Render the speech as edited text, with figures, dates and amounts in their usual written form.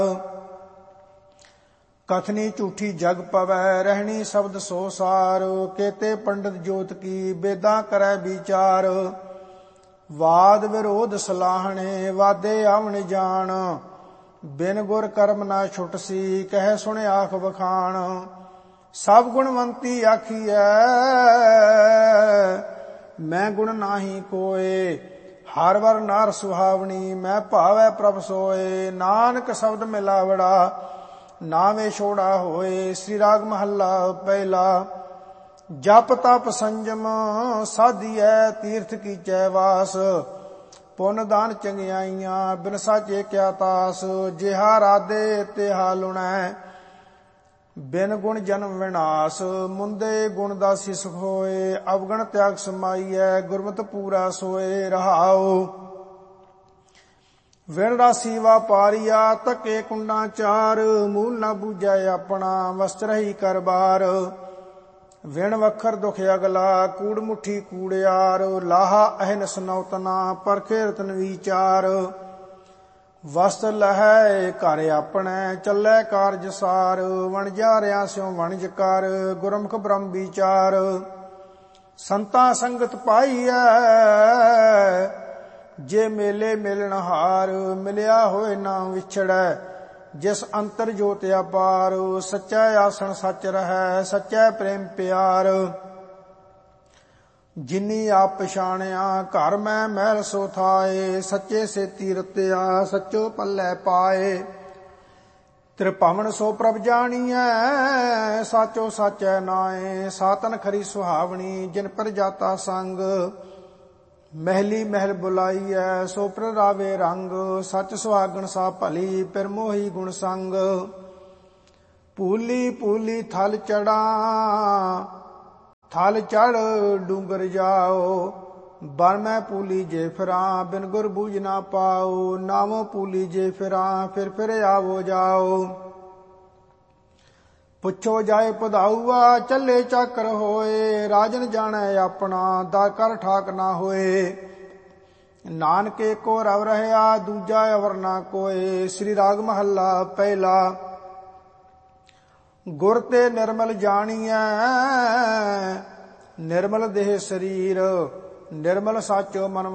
कथनी झूठी जग पवै रहनी शब्द सो सार। केते पंडित जोत की बेदा करै विचार। वाद विरोध सलाहने वादे आवण जान। बिन गुर कर्म ना छुटसी कह सुन आख बखान। सब गुणवंती आखिए मैं गुण नाही कोय। हर वर नार सुहावनी मैं भावै प्रभ सोए। नानक शब्द मिलावड़ा नावे छोड़ा होए। श्री राग महला पहला। जप तप संजम साधिए तीर्थ कीचै वास। पुन दान चंगियाइयां बिन साचे क्या तास। जिहा राधे तिहा लुणै बिन गुण जन्म विनाश। मुंदे गुण दासी सुख होए अवगण त्याग समाइए। गुरमत पूरा सोए रहाओ। विण राशि वापारिया तके कुंडा चार। मूल ना बूझै अपना वस्त्र ही कर बार। विण वखर दुख अगला कूड़ मुठी कूड़ियार। लाहा अहन सनौतना परखे रतन विचार। वस्त्र लहै घर अपने चलै कारज सार। वणजारिया स्यों वणज कर गुरमुख ब्रह्म विचार। संता संगत पाईऐ जे मेले मिलन हार। मिलिया होए ना विछड़ै जिस अंतर जोत अपार। सच्चा आसन सच रहै सच्चा प्रेम प्यार। जिनी आप पछाणिया घर मैं महल सो थाए। सच्चे से तीरत्या सच्चो पल्लै पाए। त्रिभवन सो प्रभ जानिए साचो साचै नाए। सातन खरी सुहावनी जिन पर जाता संग। महली महल बुलाईऐ सो पर रावे रंग। सच सुहागण सा भली फिर मोही गुण संग। पूली पूली थल चढ़ा थल चढ़ डूंगर जाओ। बन मैं पूली जे फिरा बिन गुर बूझ ना पाओ। नावो पूली जे फिरा फिर आवो जाओ। पुछो जाए पधाऊआ चले चाकर होए। राजन जाने अपना दर कर ठाक ना होए। नानके को रव रहया दूजा अवर ना कोय। श्री राग महला पहला। गुर ते निर्मल जानिए निर्मल देह शरीर। निर्मल साचो मन